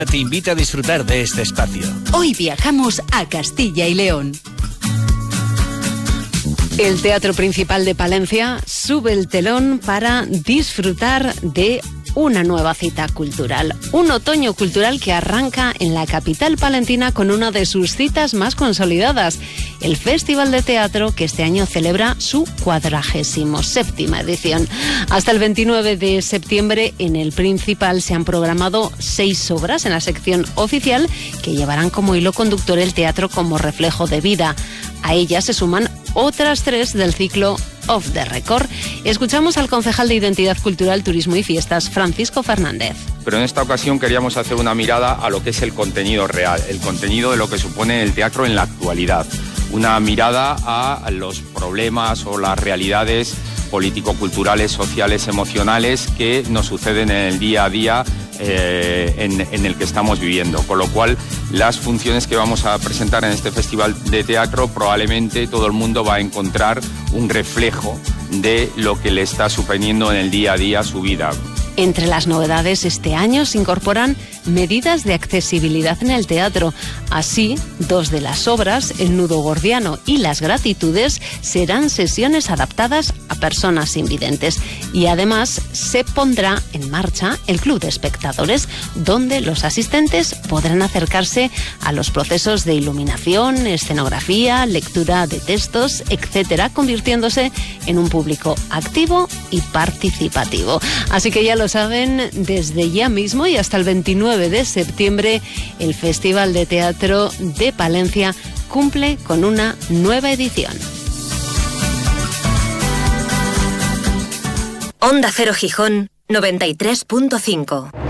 te invita a disfrutar de este espacio. Hoy viajamos a Castilla y León. El Teatro Principal de Palencia sube el telón para disfrutar de una nueva cita cultural. Un otoño cultural que arranca en la capital palentina con una de sus citas más consolidadas, el Festival de Teatro, que este año celebra su 47ª edición. Hasta el 29 de septiembre en el Principal se han programado 6 obras en la sección oficial que llevarán como hilo conductor el teatro como reflejo de vida. A ellas se suman otras 3 del ciclo Off the Record. Escuchamos al concejal de Identidad Cultural, Turismo y Fiestas, Francisco Fernández. Pero en esta ocasión queríamos hacer una mirada a lo que es el contenido real, el contenido de lo que supone el teatro en la actualidad. Una mirada a los problemas o las realidades político-culturales, sociales, emocionales que nos suceden en el día a día en el que estamos viviendo. Con lo cual, las funciones que vamos a presentar en este festival de teatro, probablemente todo el mundo va a encontrar un reflejo de lo que le está suponiendo en el día a día su vida. Entre las novedades este año se incorporan medidas de accesibilidad en el teatro. Así, 2 de las obras, El nudo gordiano y Las gratitudes, serán sesiones adaptadas a personas invidentes. Y además se pondrá en marcha el Club de Espectadores, donde los asistentes podrán acercarse a los procesos de iluminación, escenografía, lectura de textos, etcétera, convirtiéndose en un público activo y participativo. Así que ya lo saben, desde ya mismo y hasta el 29 de septiembre, el Festival de Teatro de Palencia cumple con una nueva edición. Onda Cero Gijón 93.5.